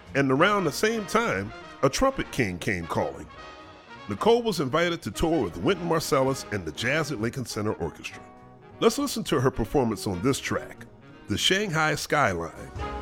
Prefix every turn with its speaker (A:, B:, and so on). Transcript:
A: And around the same time, a trumpet king came calling. Nicole was invited to tour with Wynton Marsalis and the Jazz at Lincoln Center Orchestra. Let's listen to her performance on this track, The Shanghai Skyline.